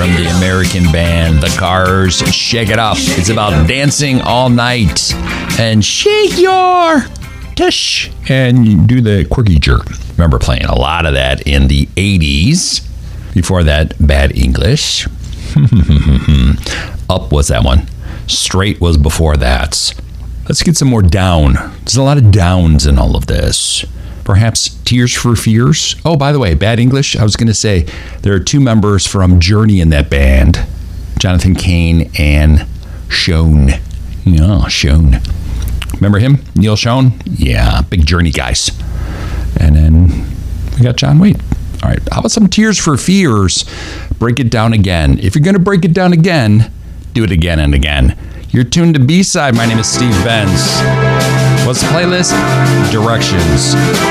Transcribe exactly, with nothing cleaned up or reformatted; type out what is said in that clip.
from the American band The Cars. Shake It Up. It's about dancing all night and shake your tush and you do the quirky jerk. Remember playing a lot of that in the eighties. Before that, Bad English. Up was that one. Straight was before that. Let's get some more down. There's a lot of downs in all of this. Perhaps Tears for Fears. Oh, by the way, Bad English. I was going to say there are two members from Journey in that band. Jonathan Cain and Schoen. Yeah, Schoen. Remember him? Neil Schoen? Yeah, big Journey guys. And then we got John Waite. All right, how about some Tears for Fears? Break it down again. If you're going to break it down again, do it again and again. You're tuned to B-Side. My name is Steve Benz. What's the playlist? Directions.